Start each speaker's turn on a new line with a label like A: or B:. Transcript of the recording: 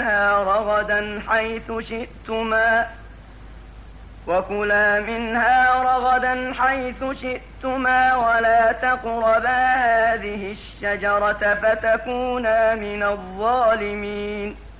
A: منها رغدا حيث شئتما ولا تقربا هذه الشجرة فتكونا من الظالمين.